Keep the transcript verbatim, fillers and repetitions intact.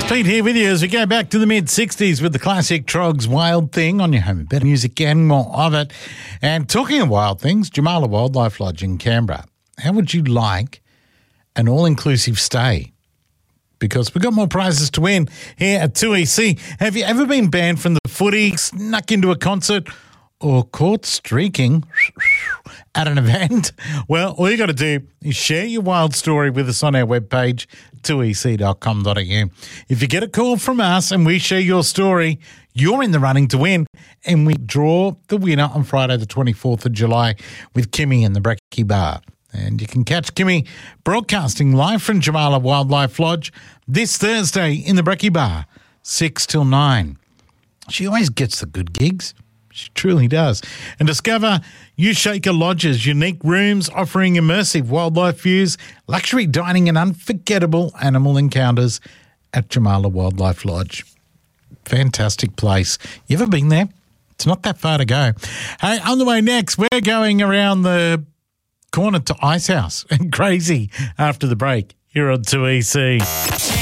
Pete here with you as we go back to the mid-sixties with the classic Troggs Wild Thing on your home of better music and more of it. And talking of wild things, Jamala Wildlife Lodge in Canberra. How would you like an all-inclusive stay? Because we've got more prizes to win here at two E C. Have you ever been banned from the footy, snuck into a concert, or caught streaking at an event? Well, all you got to do is share your wild story with us on our webpage, two e c dot com dot a u. If you get a call from us and we share your story, you're in the running to win, and we draw the winner on Friday the twenty-fourth of July with Kimmy in the Brekkie Bar. And you can catch Kimmy broadcasting live from Jamala Wildlife Lodge this Thursday in the Brekkie Bar, six till nine. She always gets the good gigs. She truly does. And discover Ushaker Lodge's unique rooms offering immersive wildlife views, luxury dining and unforgettable animal encounters at Jamala Wildlife Lodge. Fantastic place. You ever been there? It's not that far to go. Hey, on the way next, we're going around the corner to Icehouse and Crazy after the break here on two E C.